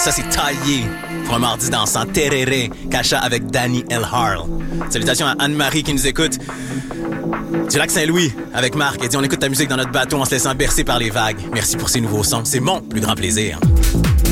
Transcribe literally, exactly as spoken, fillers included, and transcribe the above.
Ça, c'est Taillé pour un mardi dansant. Tereré, Cacha avec Danny L. Harl. Salutations à Anne-Marie qui nous écoute du lac Saint-Louis avec Marc. Elle dit on écoute ta musique dans notre bateau en se laissant bercer par les vagues. Merci pour ces nouveaux sons. C'est mon plus grand plaisir.